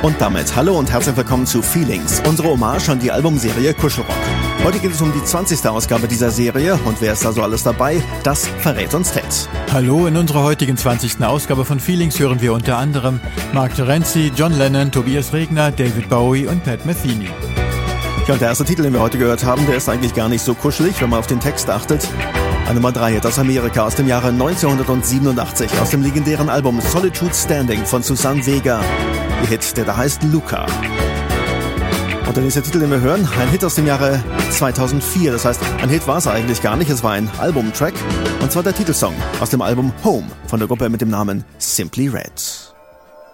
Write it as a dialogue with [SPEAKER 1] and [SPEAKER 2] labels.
[SPEAKER 1] Und damit hallo und herzlich willkommen zu Feelings, unsere Hommage an die Albumserie Kuschelrock. Heute geht es um die 20. Ausgabe dieser Serie und wer ist da so alles dabei, das verrät uns Ted.
[SPEAKER 2] Hallo, in unserer heutigen 20. Ausgabe von Feelings hören wir unter anderem Mark Terenzi, John Lennon, Tobias Regner, David Bowie und Pat Metheny.
[SPEAKER 1] Ja, und der erste Titel, den wir heute gehört haben, der ist eigentlich gar nicht so kuschelig, wenn man auf den Text achtet. Ein Nummer 3 Hit aus Amerika aus dem Jahre 1987, aus dem legendären Album Solitude Standing von Suzanne Vega. Ihr Hit, der da heißt Luca. Und der nächste Titel, den wir hören, ein Hit aus dem Jahre 2004. Das heißt, ein Hit war es eigentlich gar nicht, es war ein Albumtrack. Und zwar der Titelsong aus dem Album Home von der Gruppe mit dem Namen Simply Red.